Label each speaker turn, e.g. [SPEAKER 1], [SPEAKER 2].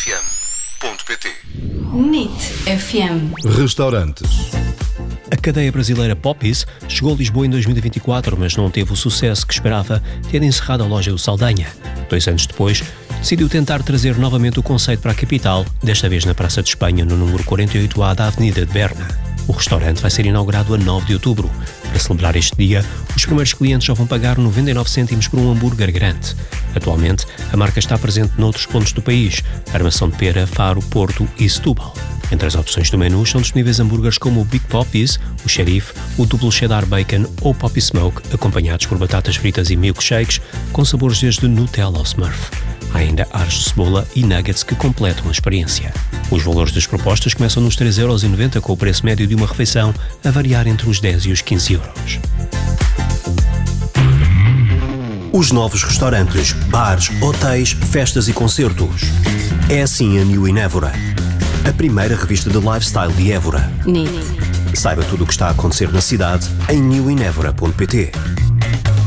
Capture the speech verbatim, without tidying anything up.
[SPEAKER 1] f m ponto p t.
[SPEAKER 2] N I T F M.
[SPEAKER 3] Restaurantes.
[SPEAKER 4] A cadeia brasileira Poppi's chegou a Lisboa em dois mil e vinte e quatro, mas não teve o sucesso que esperava, tendo encerrado a loja do Saldanha. Dois anos depois, decidiu tentar trazer novamente o conceito para a capital, desta vez na Praça de Espanha, no número quarenta e oito A da Avenida de Berna. O restaurante vai ser inaugurado a nove de outubro. Para celebrar este dia, os primeiros clientes já vão pagar noventa e nove cêntimos por um hambúrguer grande. Atualmente, a marca está presente noutros pontos do país: Armação de Pera, Faro, Porto e Setúbal. Entre as opções do menu estão disponíveis hambúrgueres como o Big Poppi's, o Xerife, o Duplo Cheddar Bacon ou Poppy Smoke, acompanhados por batatas fritas e milkshakes, com sabores desde Nutella ao Smurf. Há ainda aros de cebola e nuggets que completam a experiência. Os valores das propostas começam nos três euros e noventa euros, com o preço médio de uma refeição a variar entre os dez e os quinze euros.
[SPEAKER 5] Os novos restaurantes, bares, hotéis, festas e concertos. É assim a New in Évora, a primeira revista de lifestyle de Évora.
[SPEAKER 2] N I T.
[SPEAKER 5] Saiba tudo o que está a acontecer na cidade em new in evora ponto p t.